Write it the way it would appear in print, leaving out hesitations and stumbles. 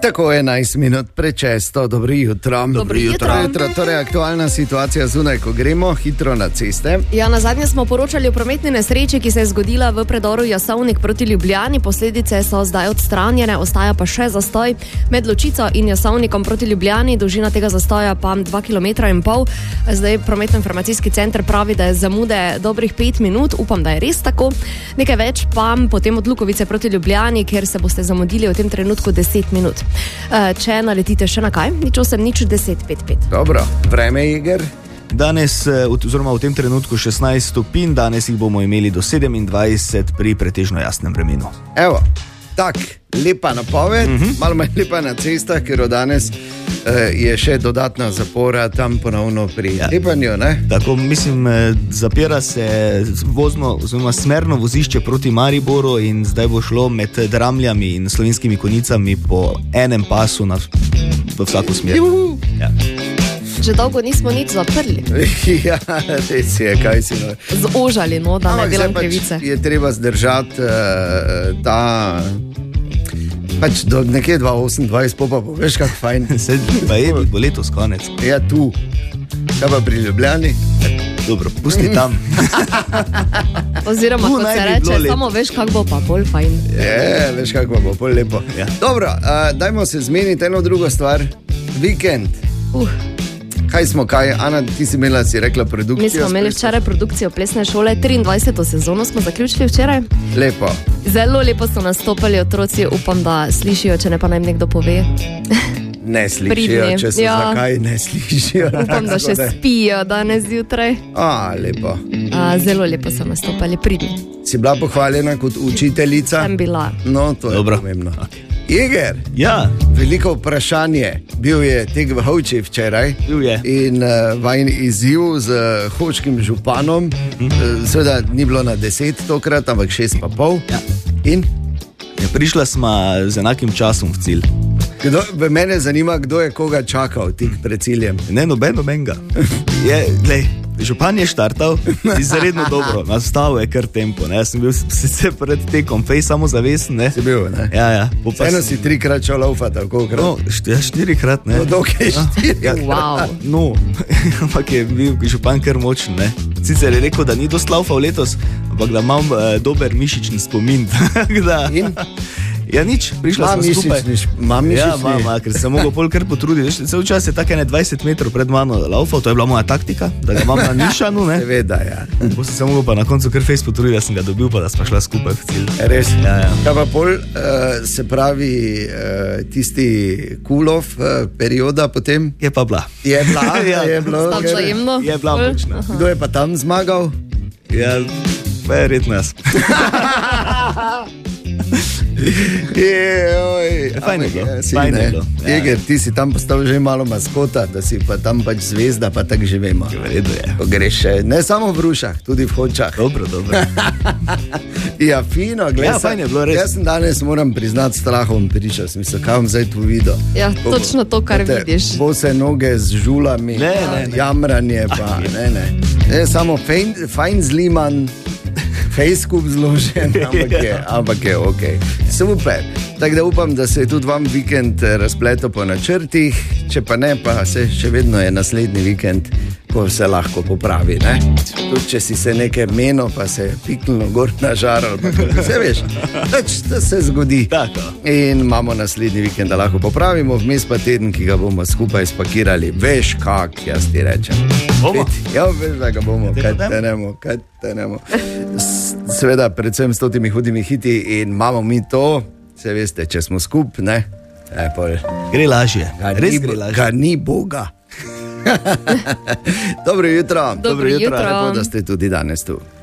Tako 11 minut prečesto, dobro jutro. Dobro jutro. Torej, aktualna situacija zunaj, ko gremo hitro na ceste. Ja, nazadnje smo poročali o prometni nesreči, ki se je zgodila v predoru Jasovnik proti Ljubljani. Posledice so zdaj odstranjene, ostaja pa še zastoj med Ločico in Jasovnikom proti Ljubljani. Dolžina tega zastoja pa 2,5 km. Zdaj prometno-informacijski center pravi, da je zamude dobrih 5 minut. Upam, da je res tako. Nekaj več pa potem od Lukovice proti Ljubljani, kjer se boste zamudili v tem trenutku 10 minut. Če naletite še na kaj, nič 8, nič 10, 5, 5. Dobro, vreme iger. Danes, oziroma v tem trenutku 16 stopinj, danes jih bomo imeli do 27 pri pretežno jasnem vremenu. Evo, tak, lepa napoved, malo manj lepa na cestah, ker od danes je še dodatna zapora tam ponovno pri lepanju, ne? Tako, mislim, zapira se vozno, oziroma smerno vozišče proti Mariboru in zdaj bo šlo med Dramljami in Slovenskimi Konjicami po enem pasu v vsako smer. Ja. Že dolgo nismo nič zaprli. Ja, res je, kaj si no. Zožali, no, da ne delam krivice. Je treba zdržati ta... Pač do nekje 2,28 pa bo, veš kak fajn. Pa je, bo letos konec. Ja, tu. Kaj pa pri Ljubljani? Dobro, pusti tam. Oziroma, kot se reče, samo veš kak bo pa bolj fajn. Je, veš kak bo bolj lepo. Ja. Dobro, dajmo se zmeniti eno drugo stvar. Vikend. Kaj smo, Ana, ti si imela, si rekla produkcijo? Mi smo imeli včeraj produkcijo plesne šole, 23. sezono smo zaključili včeraj. Lepo. Zelo lepo so nastopali otroci, upam, da slišijo, če ne pa naj nekdo pove. Ne slišijo, če so zakaj ne slišijo. Upam, da še spijo danes zjutraj. Lepo. Zelo lepo so nastopali, pridni. Si bila pohvaljena kot učiteljica? Sem bila. No, to je pomembno. Iger, ja. Veliko vprašanje. Bil je tek v Hovči včeraj. Bil je. In vajen izziv z hočkim županom. Seveda ni bilo na 10 tokrat, ampak 6,5. Ja. In? Ja, prišla sva z enakim časom v cilj. Mene zanima, kdo je koga čakal tik pred ciljem. Ne, nobenega. Župan je štartal izredno dobro, nastavil je kar tempo. Ne? Jaz sem bil sicer pred tekom, samo zavesten. Si bil, ne? Ja. Eno si 3-krat šel laufati, kolikrat? No, 4-krat, ne. No, dokaj 4-krat. Wow. No, ampak je bil župan kar močen, ne. Sicer je rekel, da ni dost laufal letos, ampak da imam dober mišični spomin. In? Ja, nič, prišla smo skupaj. Mam mišični? Ja, ker sem mogel pol kar potruditi. Cel čas je tako 20 metrov pred mano laufal, to je bila moja taktika, da ga imam na nišanu, ne. Seveda, ja. Potem sem se mogel pa na koncu kar fejs potruditi, da sem ga dobil, pa da smo šla skupaj v cilj. Res? Ja. Kaj pa pol, se pravi, tisti Kulov perioda potem? Je pa bila. Je bila? Ja. Je bilo? Stav vzajemno? Je bila močna. Kdo je pa tam zmagal? Ja, verjetno jaz. Fajn je bilo. Eger, ti si tam postal že malo maskota, da si pa tam pač zvezda, pa tako že vemo. Ko greš ne samo v Rušah, tudi v Hočah. Dobro. Ja, fino, gledaj. Ja, fajn je bilo, res. Jaz sem danes, moram priznati, strahom pričal, sem mislil, kaj bom zdaj tu videl. Ja, točno to, kar vidiš. Bose noge z žulami, jamranje pa, ne. Samo fajn zliman, fejskup zložen, ampak je ok. Super. Tako da upam, da se je tudi vam vikend razpletel po načrtih, če pa ne, pa se še vedno je naslednji vikend, ko se lahko popravi, ne? Tudi če si se nekaj meno, pa se je piknilo gor na žar, vse veš, to se zgodi. Tako. In imamo naslednji vikend, da lahko popravimo, vmes pa teden, ki ga bomo skupaj spakirali. Veš kak, jaz ti rečem. Bomo? Ja, veš, da ga bomo, kaj tenemo. Seveda, predvsem s totimi hudimi hiti in imamo mi to, se veste, če smo skup, ne? Gre lažje, res gre lažje. Ga ni Boga. Dobro jutro. Dobro jutro. Lepo, da ste tudi danes tu.